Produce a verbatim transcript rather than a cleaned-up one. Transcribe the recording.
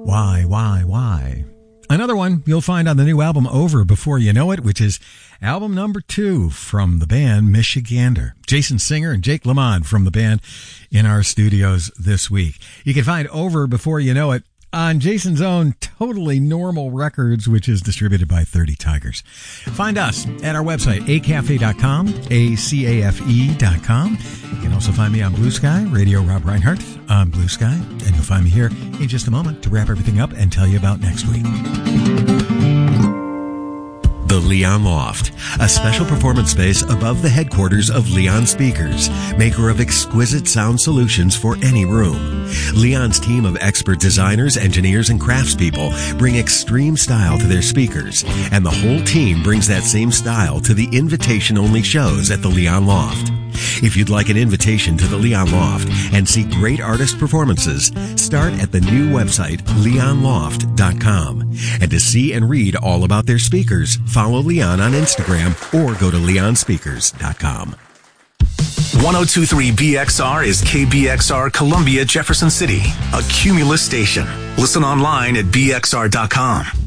Why, why, why? Another one you'll find on the new album Over Before You Know It, which is album number two from the band Michigander. Jason Singer and Jake Lamond from the band in our studios this week. You can find Over Before You Know It on Jason's own Totally Normal Records, which is distributed by thirty Tigers. Find us at our website, a cafe dot com, A C A F E dot com. You can also find me on Blue Sky, Radio Rob Reinhardt on Blue Sky. And you'll find me here in just a moment to wrap everything up and tell you about next week. The Leon Loft, a special performance space above the headquarters of Leon Speakers, maker of exquisite sound solutions for any room. Leon's team of expert designers, engineers, and craftspeople bring extreme style to their speakers, and the whole team brings that same style to the invitation-only shows at the Leon Loft. If you'd like an invitation to the Leon Loft and see great artist performances, start at the new website, leon loft dot com. And to see and read all about their speakers, follow Leon on Instagram or go to leon speakers dot com. one oh two point three B X R is K B X R Columbia, Jefferson City, a Cumulus station. Listen online at b x r dot com.